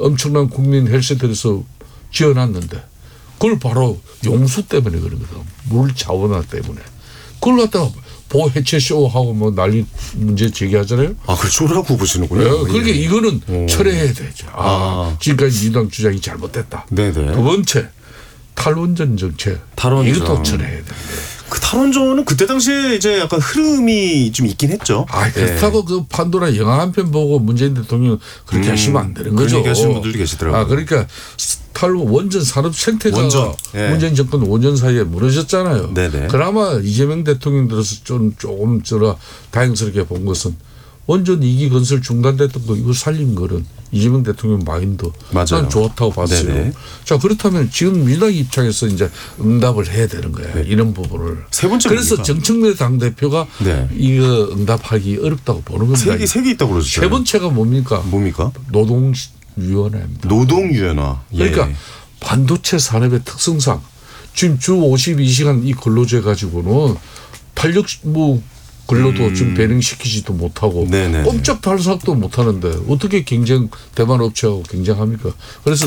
엄청난 국민 헬스센터에서 지어놨는데 그걸 바로 용수 때문에 그런 거다. 물 자원화 때문에. 그걸 갖다가 보해체 쇼하고 뭐 난리 문제 제기하잖아요. 아, 그걸 쇼라고 보시는군요. 네, 그러니까 예. 이거는 철회해야 되죠. 지금까지 민주당 주장이 잘못됐다. 네네. 두 번째 탈원전 정책. 탈원전. 이것도 철회해야 됩니다. 그 탈원전은 그때 당시에 이제 약간 흐름이 좀 있긴 했죠. 그렇다고 그 판도라 영화 한 편 보고 문재인 대통령 그렇게 하시면 안 되는 거죠. 그렇게 하시는 분들도 계시더라고요. 그러니까 원전 산업 생태가 문재인 정권 5년 사이에 무너졌잖아요. 네네. 그나마 이재명 대통령 들어서 조금 다행스럽게 본 것은 원전 2기 건설 중단됐던 거 이거 살린 거는 이재명 대통령 마인드 난 좋다고 봤어요. 네네. 자, 그렇다면 지금 민주당 입장에서 이제 응답을 해야 되는 거야. 네. 이런 부분을. 세 번째 그래서 뭡니까? 정청래 당대표가 이거 응답하기 어렵다고 보는 겁니다. 세 개 있다고 그러죠. 세 번째가 뭡니까? 노동위원회입니다. 노동위원회. 그러니까 반도체 산업의 특성상 지금 주 52시간 이 근로제 가지고는 탄력 근로도 좀 배령시키지도 못하고 꼼짝달싹도 못하는데 어떻게 대만 업체하고 경쟁합니까? 그래서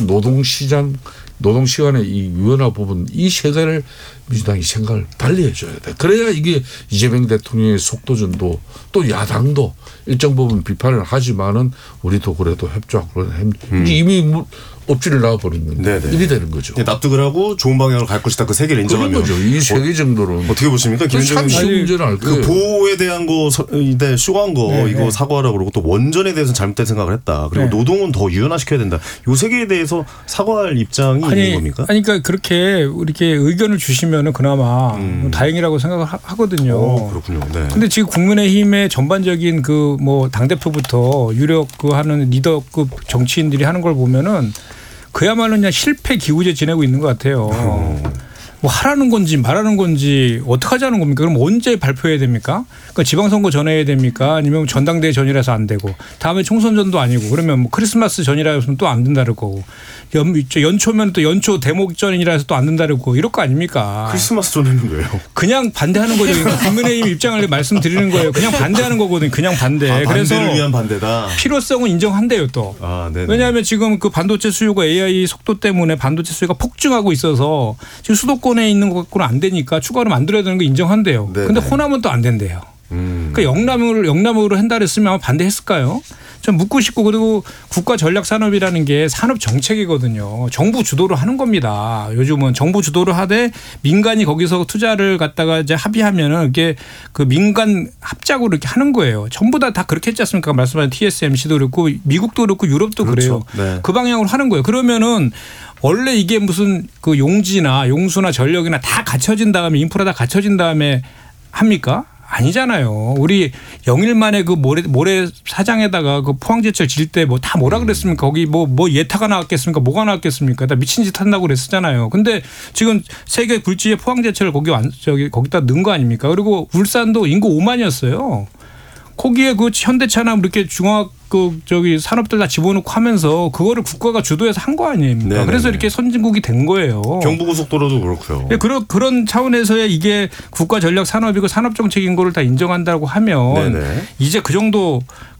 노동시간의 이 유연화 부분 이 세 개를 민주당이 생각을 달리 해줘야 돼. 그래야 이게 이재명 대통령의 속도전도 또 야당도 일정 부분 비판을 하지만은 우리도 그래도 협조하고 이미 업지를 나와버린 건데 이렇게 되는 거죠. 납득을 하고 좋은 방향으로 갈 것이다. 그 세 개를 인정하면. 그런 거죠. 이 세 개 정도는. 어떻게 보십니까? 참 쉬운 문제는 알 거예요. 그 보호에 대한 거 쇼한 거 이거 사과하라고 그러고 또 원전에 대해서는 잘못된 생각을 했다. 그리고 노동은 더 유연화시켜야 된다. 요 세 개에 대해서 사과할 입장이 있는 겁니까? 그러니까 그렇게 이렇게 의견을 주시면은 그나마 다행이라고 생각을 하거든요. 그렇군요. 네. 근데 지금 국민의힘의 전반적인 그 뭐 당대표부터 유력 하는 리더급 정치인들이 하는 걸 보면은 그야말로 그냥 실패 기우제 지내고 있는 것 같아요. 뭐 하라는 건지 말하는 건지 어떻게 하자는 겁니까? 그럼 언제 발표해야 됩니까? 그러니까 지방선거 전에 해야 됩니까? 아니면 전당대회 전이라서 안 되고 다음에 총선전도 아니고 그러면 뭐 크리스마스 전이라서 또 안 된다 그러고 연초면 또 연초 대목 전이라서 또 안 된다 그러고 이럴 거 아닙니까? 크리스마스 전에는 왜요? 그냥 반대하는 거죠. 그러니까 국민의힘 입장을 말씀드리는 거예요. 그냥 반대하는 거거든요. 그냥 반대. 그래서 반대를 위한 반대다. 필요성은 인정한대요 또. 왜냐하면 지금 그 반도체 수요가 AI 속도 때문에 반도체 수요가 폭증하고 있어서 지금 수도권에 있는 것 갖고는 안 되니까 추가로 만들어야 되는 거 인정한대요. 그런데 호남은 또 안 된대요. 그러니까 영남으로 한다 그랬으면 아마 반대했을까요? 좀 묻고 싶고 그리고 국가 전략 산업이라는 게 산업 정책이거든요. 정부 주도로 하는 겁니다. 요즘은 정부 주도로 하되 민간이 거기서 투자를 갖다가 이제 합의하면은 이게 그 민간 합작으로 이렇게 하는 거예요. 전부 다 그렇게 했지 않습니까? 말씀하신 TSMC도 그렇고 미국도 그렇고 유럽도 그래요. 그 방향으로 하는 거예요. 그러면은 원래 이게 무슨 그 용지나 용수나 전력이나 다 갖춰진 다음에 인프라 다 갖춰진 다음에 합니까? 아니잖아요. 우리 영일만에 그 모래 사장에다가 그 포항제철 질 때 뭐 다 뭐라 그랬습니까? 거기 뭐 예타가 나왔겠습니까? 뭐가 나왔겠습니까? 다 미친 짓 한다고 그랬었잖아요. 근데 지금 세계 굴지의 포항제철을 거기다 넣은 거 아닙니까? 그리고 울산도 인구 5만이었어요. 거기에 그 현대차나 이렇게 중화학 산업들 다 집어넣고 하면서 그거를 국가가 주도해서 한 거 아닙니까? 네네네. 그래서 이렇게 선진국이 된 거예요. 경부고속도로도 그렇고요. 네, 그런 차원에서의 이게 국가 전략 산업이고 산업 정책인 거를 다 인정한다고 하면 이제 그 정도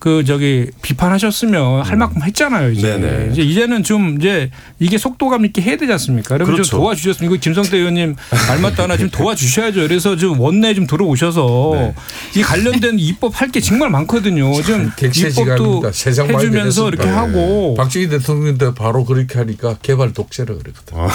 비판하셨으면 할 만큼 했잖아요. 이제는 좀 이게 속도감 있게 해야 되지 않습니까? 그러면 좀 도와주셨으면 이거 김성태 의원님 말 맞다 하나 좀 도와주셔야죠. 그래서 좀 원내에 좀 들어오셔서 이 관련된 입법 할 게 정말 많거든요. 좀 입법도 해주면서 이렇게 하고. 박정희 대통령 때 바로 그렇게 하니까 개발 독재라 그랬거든.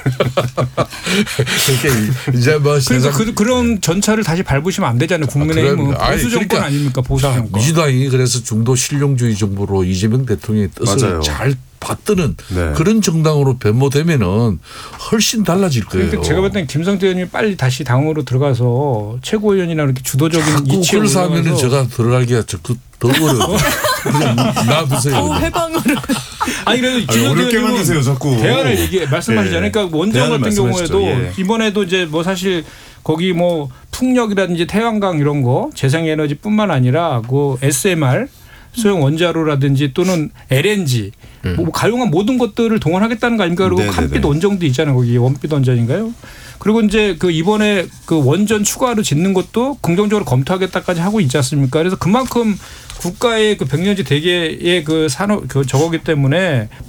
이제 뭐 그러니까 그런 전차를 다시 밟으시면 안 되잖아요. 국민의힘은 보수 정권 아닙니까? 보수 정권. 민주당이 그래서 중도 실용주의 정부로 이재명 대통령의 뜻을 잘 받드는 그런 정당으로 변모되면은 훨씬 달라질 거예요. 그러니까 제가 볼 때는 김성태 의원님이 빨리 다시 당으로 들어가서 최고위원이나 이렇게 주도적인 이치에 올라가서 하면은 제가 들어가기가 더 어려워. 놔두세요. 해방으로. 아니 그래도 어렵게 만드세요 자꾸. 대안을 말씀하시잖아요. 그러니까 원전 같은 경우에도 이번에도 이제 뭐 사실 거기 뭐 풍력이라든지 태양광 이런 거 재생에너지뿐만 아니라 그 SMR 소형 원자로라든지 또는 LNG 뭐 가용한 모든 것들을 동원하겠다는 거 아닙니까? 그리고 한빛 원정도 있잖아요. 거기 원빛 원전인가요? 그리고 이제 그 이번에 그 원전 추가로 짓는 것도 긍정적으로 검토하겠다까지 하고 있지 않습니까? 그래서 그만큼 국가의 그 백년지 대계의 그 산업 저거기 때문에